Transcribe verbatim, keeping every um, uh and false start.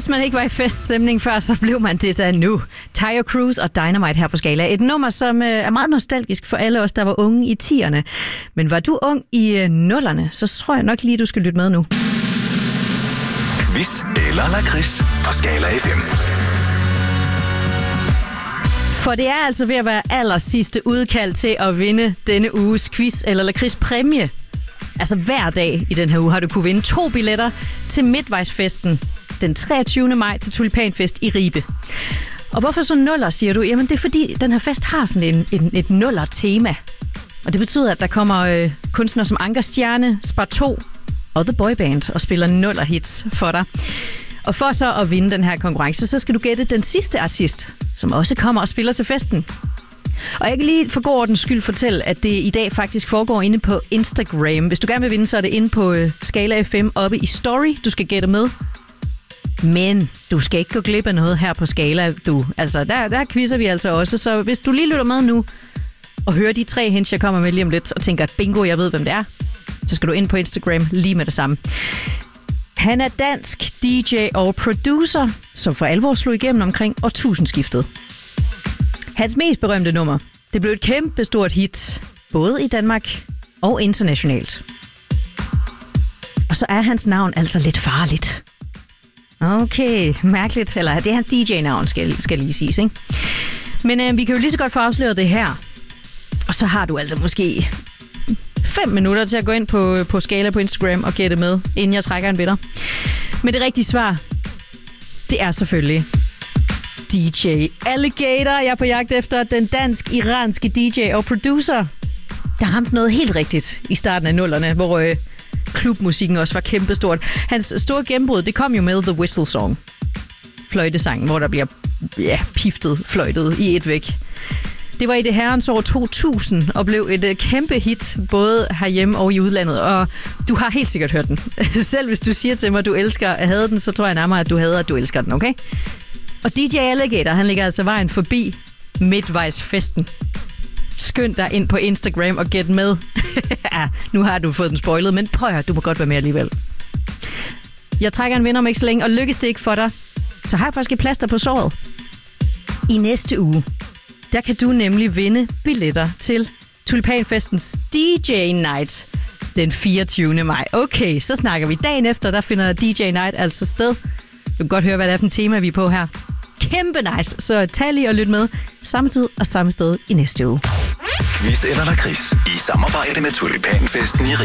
Hvis man ikke var i feststemning før, så blev man det da nu. Taio Cruz og Dynamite her på Skala. Et nummer, som øh, er meget nostalgisk for alle os, der var unge i tierne. Men var du ung i øh, nullerne, så tror jeg nok lige, du skal lytte med nu. Quiz eller lakrids på Skala F M. For det er altså ved at være aller sidste udkald til at vinde denne uges quiz eller lakrids præmie. Altså hver dag i den her uge har du kunne vinde to billetter til Midtvejsfesten den treogtyvende maj til Tulipanfest i Ribe. Og hvorfor så nuller, siger du? Jamen det er fordi, den her fest har sådan en, en, et nuller-tema. Og det betyder, at der kommer øh, kunstnere som Anker Stjerne, Spar to og The Boy Band og spiller nuller-hits for dig. Og for så at vinde den her konkurrence, så skal du gætte den sidste artist, som også kommer og spiller til festen. Og jeg kan lige for god ordens skyld fortælle, at det i dag faktisk foregår inde på Instagram. Hvis du gerne vil vinde, så er det inde på øh, Skala F M oppe i Story. Du skal gætte med. Men du skal ikke gå glip af noget her på Skala, du. Altså, der, der quizzer vi altså også. Så hvis du lige lytter med nu og hører de tre hints, jeg kommer med lige om lidt, og tænker, at bingo, jeg ved, hvem det er, så skal du ind på Instagram lige med det samme. Han er dansk D J og producer, som for alvor slog igennem omkring årtusindskiftet. Hans mest berømte nummer, det blev et kæmpe stort hit, både i Danmark og internationalt. Og så er hans navn altså lidt farligt. Okay, mærkeligt. Eller det er hans D J-navn, skal, skal lige siges, ikke? Men øh, vi kan jo lige så godt få afsløret det her. Og så har du altså måske fem minutter til at gå ind på, på Skala på Instagram og gætte med, inden jeg trækker en vinder. Men det rigtige svar, det er selvfølgelig D J Alligator. Jeg er på jagt efter den dansk-iranske D J og producer, der ramte noget helt rigtigt i starten af nullerne, hvor øh, klubmusikken også var kæmpestort. Hans store gennembrud, det kom jo med The Whistle Song. Fløjtesangen, hvor der bliver ja, piftet fløjtet i et væk. Det var i det herrens år to tusind og blev et uh, kæmpe hit, både herhjemme og i udlandet. Og du har helt sikkert hørt den. Selv hvis du siger til mig, at du elsker at have den, så tror jeg nærmere, at du hader, at du elsker den, okay? Og D J Alligator, han ligger altså vejen forbi Midtvejsfesten. Skynd dig ind på Instagram og gæt med. Ja, nu har du fået den spoilet, men prøv at høre, du må godt være med alligevel. Jeg trækker en vinder om ikke så længe, og lykkes det ikke for dig, så har jeg faktisk et plaster på såret. I næste uge, der kan du nemlig vinde billetter til Tulipanfestens D J Night den fireogtyvende maj. Okay, så snakker vi dagen efter, der finder D J Night altså sted. Du kan godt høre, hvad det er for en tema, vi er på her. Kæmpe nice, så tag lige og lyt med samme tid og samme sted i næste uge. Quiz eller lakrids i samarbejde med Tulipanfesten i